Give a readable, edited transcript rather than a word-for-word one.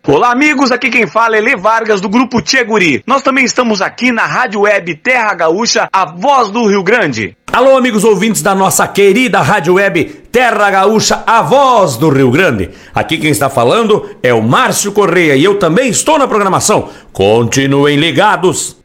Olá amigos, aqui quem fala é Lê Vargas do Grupo Tchê Guri. Nós também estamos aqui na Rádio Web Terra Gaúcha, a voz do Rio Grande. Alô amigos ouvintes da nossa querida Rádio Web Terra Gaúcha, a voz do Rio Grande. Aqui quem está falando é o Márcio Correia e eu também estou na programação. Continuem ligados.